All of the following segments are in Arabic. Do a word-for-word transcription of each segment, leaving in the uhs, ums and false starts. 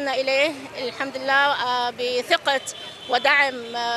وصلنا إليه الحمد لله بثقة ودعم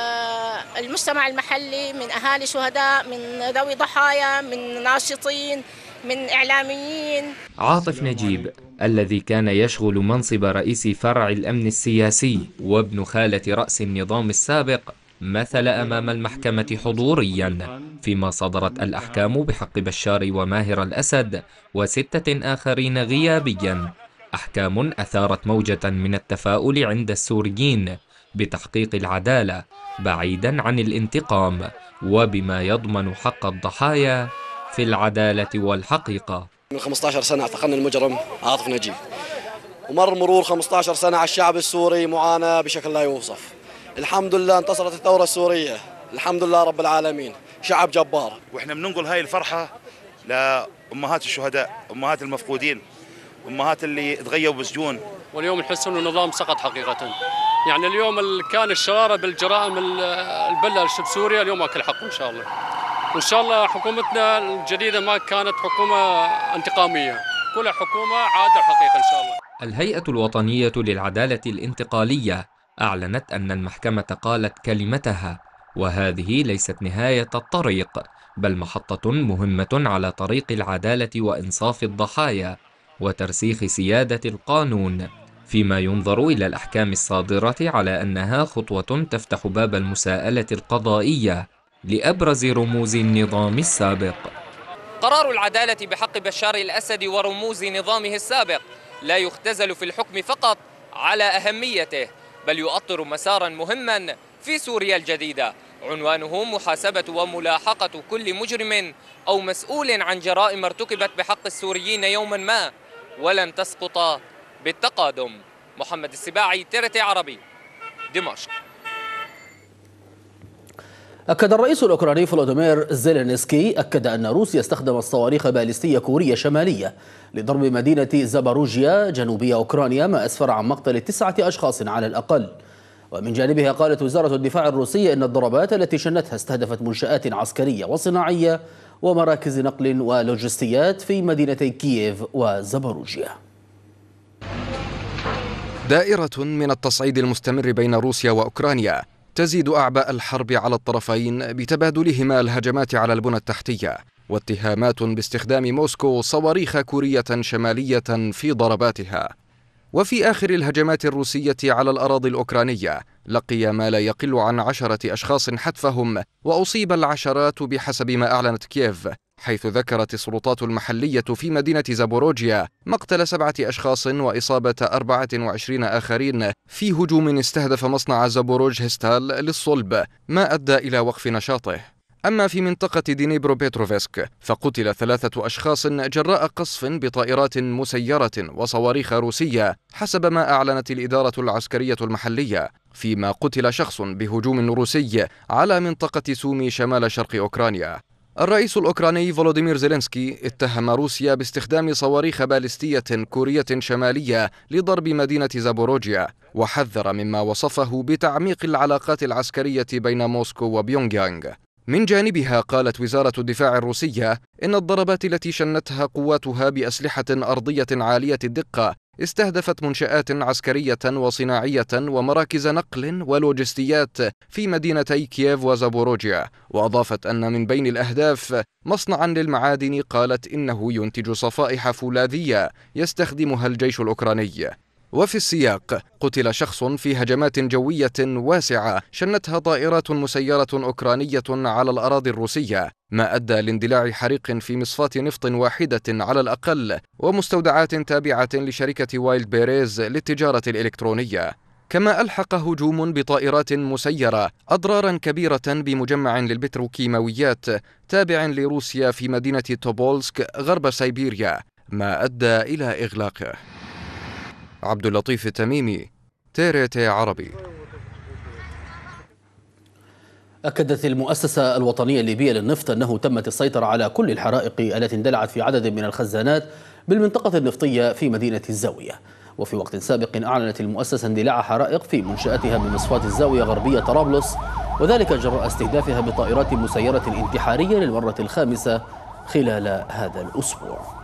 المجتمع المحلي من أهالي شهداء، من ذوي ضحايا، من ناشطين، من إعلاميين. عاطف نجيب الذي كان يشغل منصب رئيس فرع الأمن السياسي وابن خالة رأس النظام السابق مثل أمام المحكمة حضوريا فيما صدرت الأحكام بحق بشار وماهر الأسد وستة آخرين غيابيا، أحكام أثارت موجة من التفاؤل عند السوريين بتحقيق العدالة بعيدا عن الانتقام وبما يضمن حق الضحايا في العدالة والحقيقة. من خمسة عشر سنة اعتقلنا المجرم عاطف نجيب، ومر مرور خمسة عشر سنة على الشعب السوري معاناة بشكل لا يوصف. الحمد لله انتصرت الثورة السورية، الحمد لله رب العالمين، شعب جبار. واحنا بننقل هاي الفرحة لأمهات الشهداء، أمهات المفقودين، أمهات اللي تغيبوا بالسجون. واليوم نحس انه النظام سقط حقيقة. يعني اليوم كان الشرارة بالجرائم البلة بسوريا، اليوم اكل حقه ان شاء الله. وإن شاء الله حكومتنا الجديدة ما كانت حكومة انتقامية، كلها حكومة عادلة حقيقة إن شاء الله. الهيئة الوطنية للعدالة الانتقالية أعلنت أن المحكمة قالت كلمتها، وهذه ليست نهاية الطريق بل محطة مهمة على طريق العدالة وإنصاف الضحايا وترسيخ سيادة القانون، فيما ينظر إلى الأحكام الصادرة على أنها خطوة تفتح باب المساءلة القضائية لأبرز رموز النظام السابق. قرار العدالة بحق بشار الأسد ورموز نظامه السابق لا يختزل في الحكم فقط على أهميته، بل يؤطر مسارا مهما في سوريا الجديدة عنوانه محاسبة وملاحقة كل مجرم أو مسؤول عن جرائم ارتكبت بحق السوريين يوما ما ولن تسقط بالتقادم. محمد السباعي، تي آر تي عربي، دمشق. أكد الرئيس الأوكراني فلوديمير زيلينسكي أكد أن روسيا استخدمت صواريخ باليستية كورية شمالية لضرب مدينة زاباروجيا جنوبية أوكرانيا، ما أسفر عن مقتل تسعة أشخاص على الأقل. ومن جانبها قالت وزارة الدفاع الروسية أن الضربات التي شنتها استهدفت منشآت عسكرية وصناعية ومراكز نقل ولوجستيات في مدينتي كييف وزاباروجيا. دائرة من التصعيد المستمر بين روسيا وأوكرانيا تزيد أعباء الحرب على الطرفين بتبادلهما الهجمات على البنى التحتية واتهامات باستخدام موسكو صواريخ كورية شمالية في ضرباتها. وفي آخر الهجمات الروسية على الأراضي الأوكرانية لقي ما لا يقل عن عشرة أشخاص حتفهم، وأصيب العشرات بحسب ما أعلنت كييف، حيث ذكرت السلطات المحلية في مدينة زابوروجيا مقتل سبعة أشخاص وإصابة أربعة وعشرين آخرين في هجوم استهدف مصنع زابوروجهستال للصلب، ما أدى إلى وقف نشاطه. أما في منطقة دينيبرو بيتروفسك فقتل ثلاثة أشخاص جراء قصف بطائرات مسيرة وصواريخ روسية حسب ما أعلنت الإدارة العسكرية المحلية، فيما قتل شخص بهجوم روسي على منطقة سومي شمال شرق أوكرانيا. الرئيس الأوكراني فولوديمير زيلينسكي اتهم روسيا باستخدام صواريخ باليستية كورية شمالية لضرب مدينة زابوروجيا، وحذر مما وصفه بتعميق العلاقات العسكرية بين موسكو وبيونغ يانغ. من جانبها قالت وزارة الدفاع الروسية إن الضربات التي شنتها قواتها بأسلحة أرضية عالية الدقة استهدفت منشآت عسكرية وصناعية ومراكز نقل ولوجستيات في مدينتي كييف وزابوروجيا، وأضافت أن من بين الأهداف مصنعا للمعادن قالت إنه ينتج صفائح فولاذية يستخدمها الجيش الأوكراني. وفي السياق قتل شخص في هجمات جوية واسعة شنتها طائرات مسيرة أوكرانية على الأراضي الروسية، ما أدى لاندلاع حريق في مصفاة نفط واحدة على الأقل ومستودعات تابعة لشركة وايلد بيريز للتجارة الإلكترونية. كما ألحق هجوم بطائرات مسيرة أضرارا كبيرة بمجمع للبتروكيماويات تابع لروسيا في مدينة توبولسك غرب سيبيريا، ما أدى إلى إغلاقه. عبد اللطيف التميمي، تي آر تي عربي. أكدت المؤسسة الوطنية الليبية للنفط أنه تمت السيطرة على كل الحرائق التي اندلعت في عدد من الخزانات بالمنطقة النفطية في مدينة الزاوية. وفي وقت سابق أعلنت المؤسسة اندلاع حرائق في منشأتها بمصفاة الزاوية غربية طرابلس، وذلك جراء استهدافها بطائرات مسيرة انتحارية للمرة الخامسة خلال هذا الأسبوع.